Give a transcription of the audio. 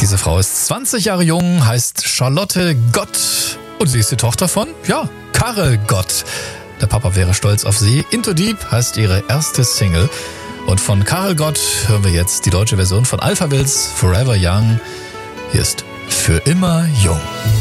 Diese Frau ist 20 Jahre jung, heißt Charlotte Gott und sie ist die Tochter von, Karel Gott. Der Papa wäre stolz auf sie. Into Deep heißt ihre erste Single. Und von Karel Gott hören wir jetzt die deutsche Version von Alphaville, Forever Young. Hier ist Für immer jung.